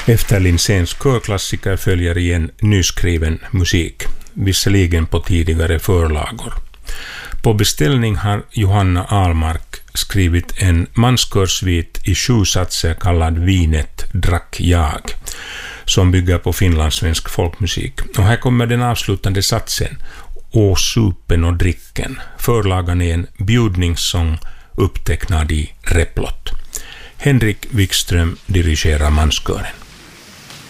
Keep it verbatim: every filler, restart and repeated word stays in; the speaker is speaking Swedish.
Efter Linséns körklassiker följer igen nyskriven musik, visserligen på tidigare förlagor. På beställning har Johanna Ahlmark skrivit en manskörsvit i sju satser kallad Vinet drack jag, som bygger på finlandssvensk folkmusik. Och här kommer den avslutande satsen, Å supen och dricken, förlagan är en bjudningssång upptecknad i replott. Henrik Wikström dirigerar manskören.